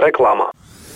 Реклама.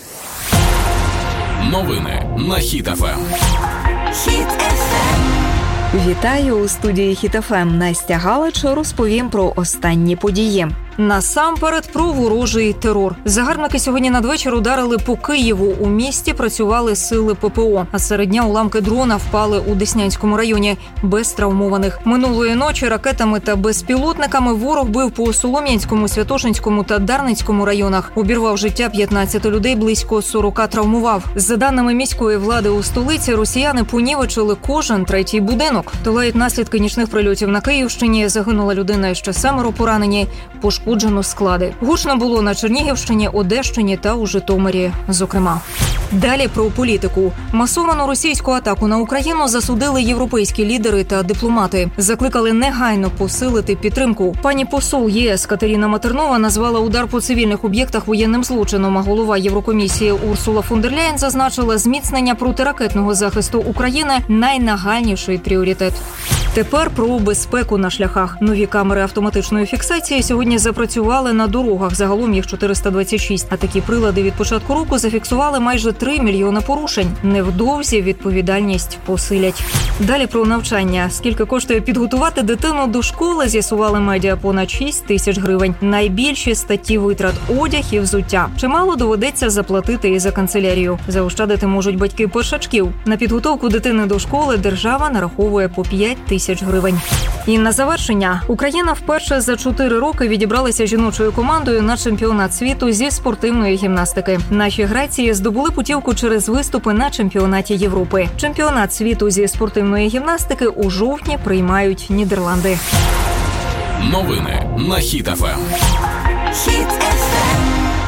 Новини на Хіт ФМ. Хіт ФМ. Вітаю у студії Хіт ФМ. Настя Галич розповім про останні події. Насамперед про ворожий терор. Загарбники сьогодні надвечір ударили по Києву. У місті працювали сили ППО, а серед дня уламки дрона впали у Деснянському районі без травмованих. Минулої ночі ракетами та безпілотниками ворог бив по Солом'янському, Святошинському та Дарницькому районах. Обірвав життя 15 людей, близько 40 травмував. За даними міської влади у столиці, росіяни понівечили кожен третій будинок. Долають наслідки нічних прильотів на Київщині. Загинула людина, ще 7 поранені. Пошкоджено склади. Гучно було на Чернігівщині, Одещині та у Житомирі, зокрема. Далі про політику. Масовану російську атаку на Україну засудили європейські лідери та дипломати. Закликали негайно посилити підтримку. Пані посол ЄС Катерина Матернова назвала удар по цивільних об'єктах воєнним злочином, а голова Єврокомісії Урсула фон дер Ляєн зазначила, зміцнення протиракетного захисту України – найнагальніший пріоритет. Тепер про безпеку на шляхах. Нові камери автоматичної фіксації сьогодні запрацювали на дорогах. Загалом їх 426. А такі прилади від початку року зафіксували майже 3 мільйони порушень. Невдовзі відповідальність посилять. Далі про навчання. Скільки коштує підготувати дитину до школи, з'ясували медіа, понад 6 тисяч гривень. Найбільші статті витрат – одяг і взуття. Чимало доведеться заплатити і за канцелярію. Заощадити можуть батьки першачків. На підготовку дитини до школи держава нараховує по 5 тисяч гривень. І на завершення. Україна вперше за 4 роки відібралася жіночою командою на чемпіонат світу зі спортивної гімнастики. Наші греції здобули путівку через виступи на чемпіонаті Європи. Чемпіонат світу зі спортивної гімнастики у жовтні приймають Нідерланди. Новини на Хіт ФМ. Хіт ФМ.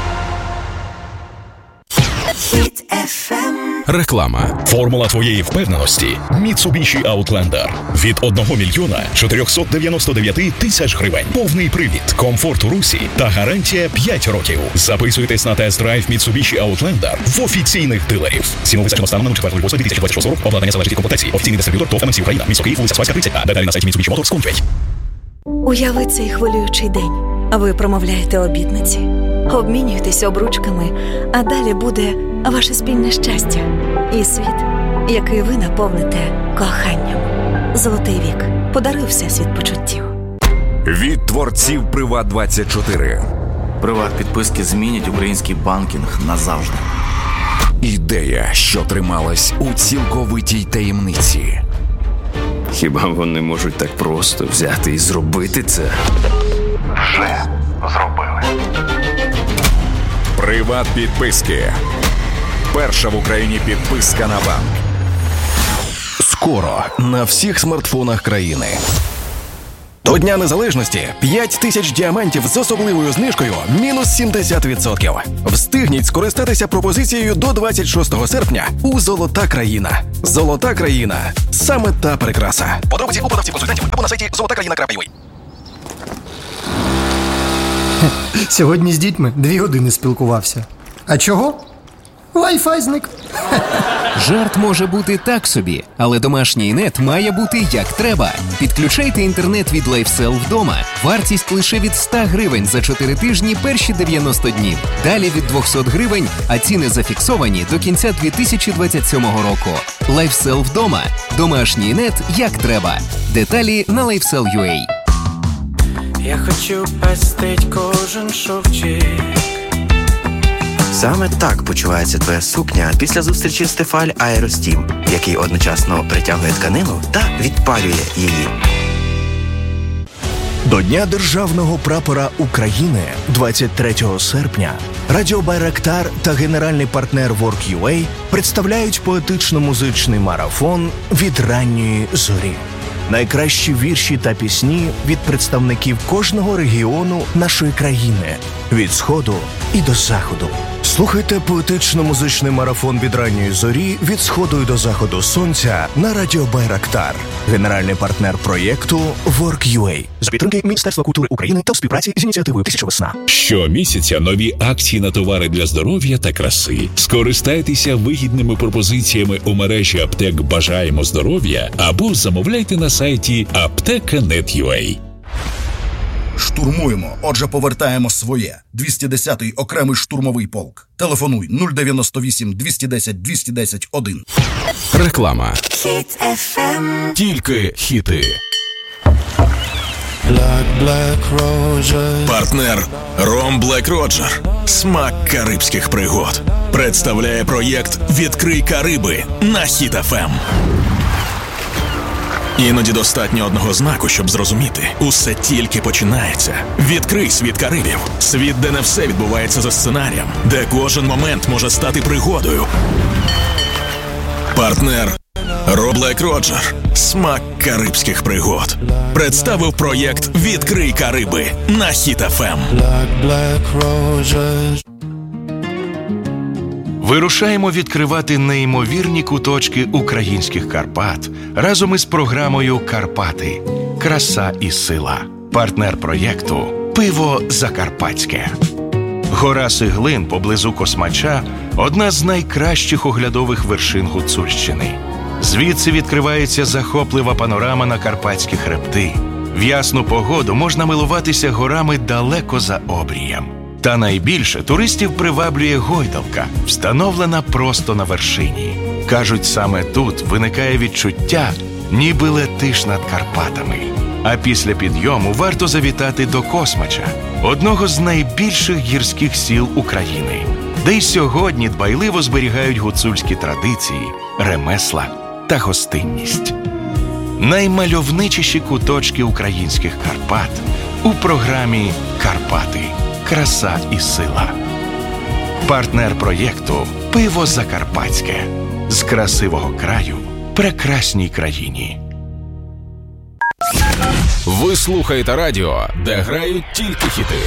Хіт ФМ. Реклама. Формула твоєї впевненості – Mitsubishi Outlander. Від 1 мільйона 499 тисяч гривень. Повний привід, комфорт у русі та гарантія 5 років. Записуйтесь на тест-драйв Mitsubishi Outlander в офіційних дилерів. Ціну визначено станом на 4.8.2026 року. Обладнання залежить від комплектації. Офіційний дистриб'ютор ТОВ МНС Україна. Місто Київ, вулиця Спаська, 30А. Деталі на сайті Mitsubishi Motors.com.ua. Уяви цей хвилюючий день. Ви промовляєте обітниці, обмінюєтесь обручками, а далі буде ваше спільне щастя і світ, який ви наповните коханням. Золотий вік подарує всесвіт почуттів. Від творців Приват24. Приват-підписки змінять український банкінг назавжди. Ідея, що трималась у цілковитій таємниці. Хіба вони можуть так просто взяти і зробити це? Вже зробили. Приват-підписки. Перша в Україні підписка на банк. Скоро на всіх смартфонах країни. До Дня Незалежності 5 тисяч діамантів з особливою знижкою мінус 70%. Встигніть скористатися пропозицією до 26 серпня у «Золота країна». «Золота країна» – саме та прикраса. Подробиці у продавців-консультантів або на сайті zolotakraina.ua. Сьогодні з дітьми 2 години спілкувався. А чого? Wi-Fi зник. Жарт може бути так собі, але домашній нет має бути як треба. Підключайте інтернет від LifeSell вдома. Вартість лише від 100 гривень за 4 тижні перші 90 днів. Далі від 200 гривень, а ціни зафіксовані до кінця 2027 року. LifeSell вдома. Домашній нет як треба. Деталі на LifeSell.ua. Я хочу пестить кожен шовчик. Саме так почувається твоя сукня після зустрічі з Тефаль Аеростім, який одночасно притягує тканину та відпалює її. До Дня Державного прапора України 23 серпня Радіо Байрактар та генеральний партнер Work.ua представляють поетично-музичний марафон «Від ранньої зорі». Найкращі вірші та пісні від представників кожного регіону нашої країни – від Сходу і до Заходу. Слухайте поетично-музичний марафон «Від ранньої зорі» від Сходу і до Заходу сонця на Радіо Байрактар. Генеральний партнер проєкту Work.ua. За підтримки Міністерства культури України та в співпраці з ініціативою «Тисяча весна». Щомісяця нові акції на товари для здоров'я та краси. Скористайтеся вигідними пропозиціями у мережі аптек «Бажаємо здоров'я» або замовляйте на сайті apteka.net.ua. Штурмуємо, отже повертаємо своє. 210-й окремий штурмовий полк. Телефонуй 098 210 210 1. Реклама. Хіт FM. Тільки хіти. Партнер Ром Блек Роджер. Смак карибських пригод. Представляє проєкт «Відкрий Кариби» на Хіт FM. Іноді достатньо одного знаку, щоб зрозуміти. Усе тільки починається. Відкрий світ Карибів. Світ, де не все відбувається за сценарієм. Де кожен момент може стати пригодою. Партнер Ром Блек Роджер. Смак карибських пригод. Представив проєкт «Відкрий Кариби» на Хіт FM. Вирушаємо відкривати неймовірні куточки українських Карпат разом із програмою «Карпати. Краса і сила». Партнер проєкту «Пиво Закарпатське». Гора Сиглин поблизу Космача – одна з найкращих оглядових вершин Гуцульщини. Звідси відкривається захоплива панорама на карпатські хребти. В ясну погоду можна милуватися горами далеко за обрієм. Та найбільше туристів приваблює гойдалка, встановлена просто на вершині. Кажуть, саме тут виникає відчуття, ніби летиш над Карпатами. А після підйому варто завітати до Космача, одного з найбільших гірських сіл України, де й сьогодні дбайливо зберігають гуцульські традиції, ремесла та гостинність. Наймальовничіші куточки українських Карпат у програмі «Карпати. Краса і сила». Партнер проєкту «Пиво Закарпатське». З красивого краю прекрасній країні. Ви слухаєте радіо, де грають тільки хіти.